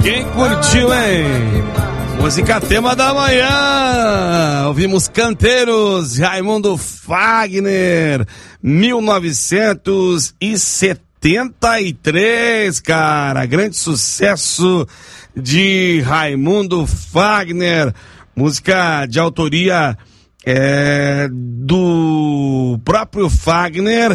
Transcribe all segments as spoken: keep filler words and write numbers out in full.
Quem curtiu, hein? Música tema da manhã. Ouvimos Canteiros, Raimundo Fagner, mil novecentos e setenta e três, cara. Grande sucesso de Raimundo Fagner. Música de autoria é, do próprio Fagner,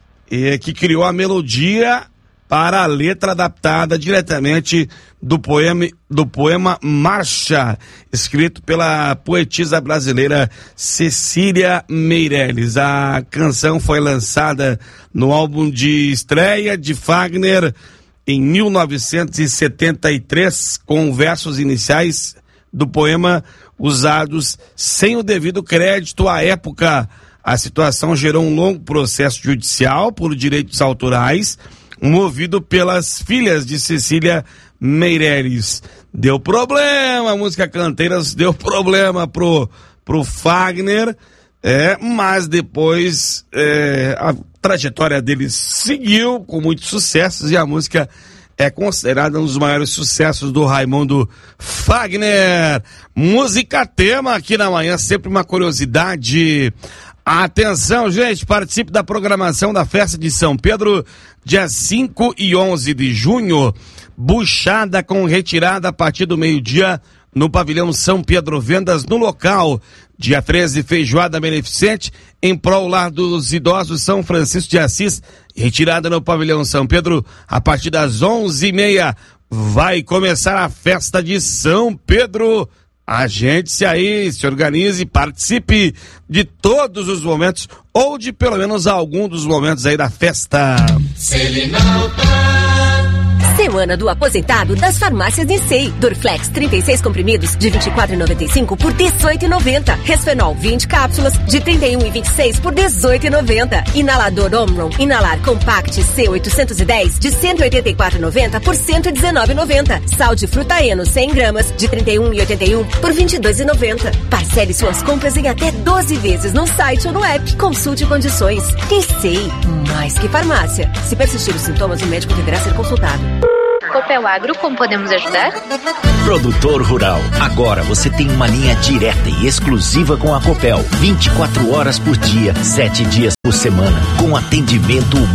é, que criou a melodia para a letra adaptada diretamente do poema, do poema Marcha, escrito pela poetisa brasileira Cecília Meirelles. A canção foi lançada no álbum de estreia de Fagner em mil novecentos e setenta e três, com versos iniciais do poema usados sem o devido crédito à época. A situação gerou um longo processo judicial por direitos autorais, movido pelas filhas de Cecília Meirelles. Deu problema, a música Canteiras deu problema pro, pro Fagner, é, mas depois é, a trajetória dele seguiu com muitos sucessos e a música é considerada um dos maiores sucessos do Raimundo Fagner. Música tema aqui na manhã, sempre uma curiosidade. Atenção, gente, participe da programação da festa de São Pedro, dia cinco e onze de junho, buchada com retirada a partir do meio-dia no pavilhão São Pedro, vendas no local. Dia treze, feijoada beneficente em prol lar dos idosos São Francisco de Assis, retirada no pavilhão São Pedro a partir das onze e meia. Vai começar a festa de São Pedro. Agende-se aí, se organize, participe de todos os momentos, ou de pelo menos algum dos momentos aí da festa. Se ele não tá... Semana do Aposentado das Farmácias Nissei. Dorflex trinta e seis comprimidos de vinte e quatro reais e noventa e cinco centavos por dezoito reais e noventa centavos. Resfenol vinte cápsulas de trinta e um reais e vinte e seis centavos por dezoito reais e noventa centavos. Inalador Omron Inalar Compact C oitocentos e dez de cento e oitenta e quatro reais e noventa centavos por cento e dezenove reais e noventa centavos. Sal de frutaeno cem gramas de trinta e um reais e oitenta e um centavos por vinte e dois reais e noventa centavos. Parcele suas compras em até doze vezes no site ou no app. Consulte condições. Nissei, mais que farmácia. Se persistir os sintomas, o médico deverá ser consultado. Copel Agro, como podemos ajudar? Produtor rural, agora você tem uma linha direta e exclusiva com a Copel, vinte e quatro horas por dia, sete dias por semana, com atendimento humano